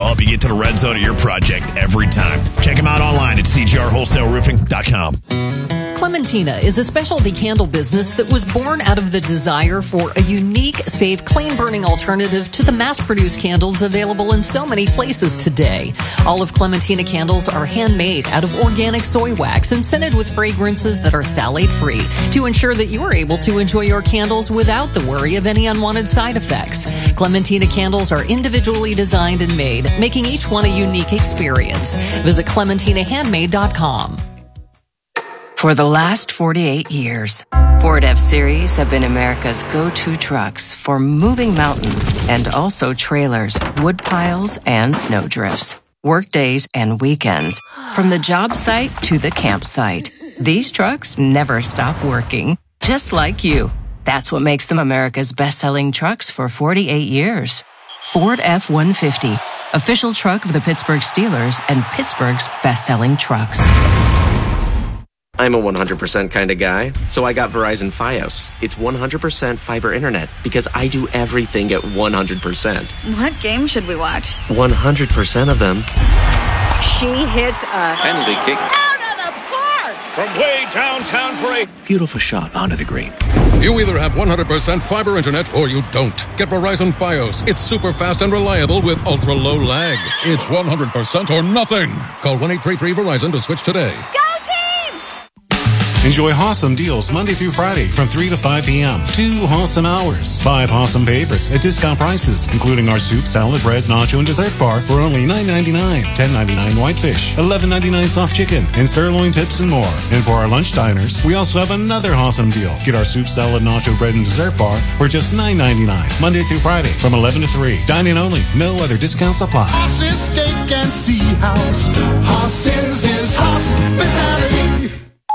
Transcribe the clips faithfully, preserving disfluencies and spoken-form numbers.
Help you get to the red zone of your project every time. Check them out online at c g r wholesale roofing dot com. Clementina is a specialty candle business that was born out of the desire for a unique, safe, clean-burning alternative to the mass-produced candles available in so many places today. All of Clementina candles are handmade out of organic soy wax and scented with fragrances that are phthalate-free to ensure that you are able to enjoy your candles without the worry of any unwanted side effects. Clementina candles are individually designed and made, making each one a unique experience. Visit clementina handmade dot com. For the last forty-eight years, Ford F-Series have been America's go-to trucks for moving mountains and also trailers, wood piles, and snow drifts. Workdays and weekends, from the job site to the campsite. These trucks never stop working, just like you. That's what makes them America's best-selling trucks for forty-eight years. Ford F one fifty, official truck of the Pittsburgh Steelers and Pittsburgh's best-selling trucks. I'm a one hundred percent kind of guy, so I got Verizon Fios. It's one hundred percent fiber internet because I do everything at one hundred percent. What game should we watch? one hundred percent of them. She hits a penalty kick out of the park from way downtown for a beautiful shot onto the green. You either have one hundred percent fiber internet or you don't. Get Verizon Fios. It's super fast and reliable with ultra low lag. It's one hundred percent or nothing. Call one eight three three Verizon to switch today. Go teams! Enjoy Hawsome deals Monday through Friday from three to five p.m. Two Hawsome hours. Five Hawsome favorites at discount prices, including our soup, salad, bread, nacho, and dessert bar for only nine ninety-nine, ten ninety-nine whitefish, eleven ninety-nine soft chicken, and sirloin tips and more. And for our lunch diners, we also have another Hawsome deal. Get our soup, salad, nacho, bread, and dessert bar for just nine ninety-nine, Monday through Friday from eleven to three. Dine-in only. No other discounts apply. Hoss's Steak and Sea House. Hoss's is hospitality.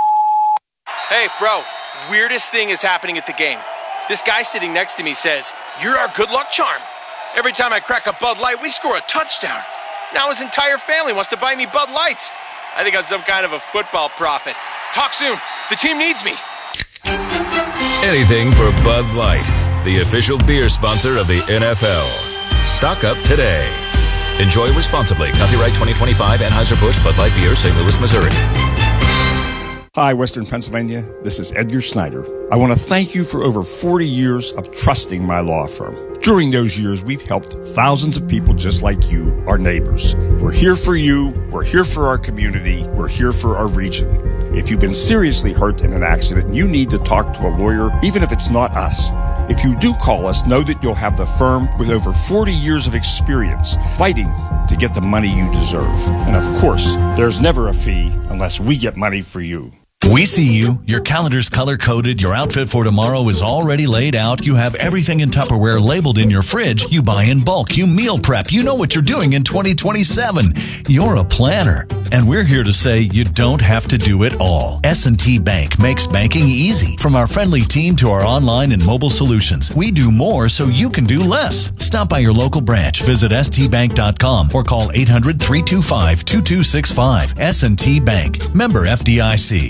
Hey, bro, weirdest thing is happening at the game. This guy sitting next to me says, "You're our good luck charm. Every time I crack a Bud Light, we score a touchdown." Now his entire family wants to buy me Bud Lights. I think I'm some kind of a football prophet. Talk soon. The team needs me. Anything for Bud Light, the official beer sponsor of the N F L. Stock up today. Enjoy responsibly. Copyright twenty twenty-five Anheuser-Busch Bud Light Beer, Saint Louis, Missouri. Hi, Western Pennsylvania. This is Edgar Snyder. I want to thank you for over forty years of trusting my law firm. During those years, we've helped thousands of people just like you, our neighbors. We're here for you. We're here for our community. We're here for our region. If you've been seriously hurt in an accident, you need to talk to a lawyer, even if it's not us. If you do call us, know that you'll have the firm with over forty years of experience fighting to get the money you deserve. And of course, there's never a fee unless we get money for you. We see you. Your calendar's color-coded. Your outfit for tomorrow is already laid out. You have everything in Tupperware labeled in your fridge. You buy in bulk. You meal prep. You know what you're doing in twenty twenty-seven. You're a planner. And we're here to say you don't have to do it all. S and T Bank makes banking easy. From our friendly team to our online and mobile solutions, we do more so you can do less. Stop by your local branch. Visit s t bank dot com or call eight hundred, three two five, two two six five. S and T Bank. Member F D I C.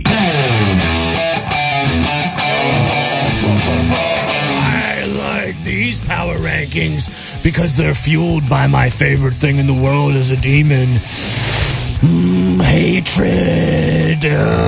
I like these power rankings because they're fueled by my favorite thing in the world as a demon. Mm, hatred.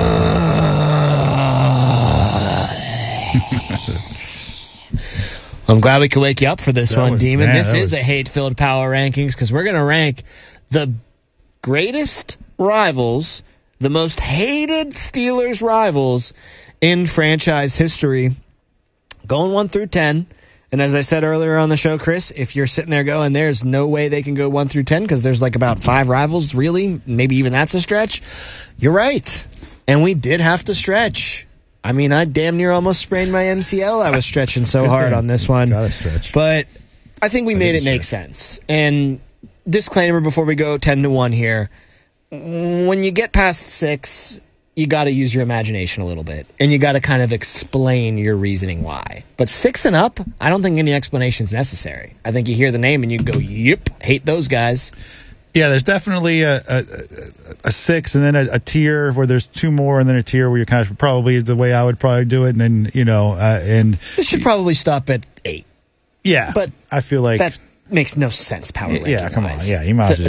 I'm glad we could wake you up for this that one, was, Demon. Man, this is was... a hate-filled power rankings because we're going to rank the greatest rivals, the most hated Steelers rivals in franchise history, going one through ten. And as I said earlier on the show, Chris, if you're sitting there going, there's no way they can go one through ten because there's like about five rivals, really, maybe even that's a stretch, you're right. And we did have to stretch. I mean, I damn near almost sprained my M C L. I was stretching so hard on this one. Gotta stretch. But I think we I made it make stretch. sense. And disclaimer before we go ten to one here. When you get past six, you got to use your imagination a little bit. And you got to kind of explain your reasoning why. But six and up, I don't think any explanation is necessary. I think you hear the name and you go, yep, hate those guys. Yeah, there's definitely a, a, a six and then a, a tier where there's two more and then a tier where you kind of probably is the way I would probably do it. And then, you know, uh, and this should probably stop at eight. Yeah. But I feel like that makes no sense power ranking. Yeah, come on. wise. Yeah, you might so, as well